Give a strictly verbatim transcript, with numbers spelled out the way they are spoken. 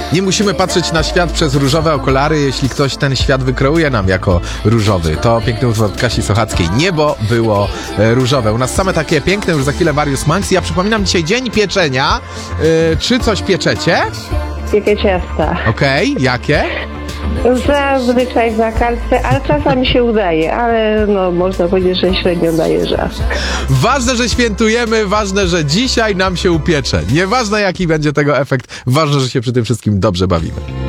Nie musimy patrzeć na świat przez różowe okulary, jeśli ktoś ten świat wykreuje nam jako różowy. To piękny utwór Kasi Sochackiej. Niebo było e, różowe. U nas same takie piękne, już za chwilę Mariusz Manx. Ja przypominam, dzisiaj dzień pieczenia. E, czy coś pieczecie? Jakie ciasta? Okej, okay. Jakie? Zazwyczaj w wakacje, ale czasami się udaje, ale no można powiedzieć, że średnio daje rzadko. Ważne, że świętujemy, ważne, że dzisiaj nam się upiecze. Nieważne, jaki będzie tego efekt, ważne, że się przy tym wszystkim dobrze bawimy.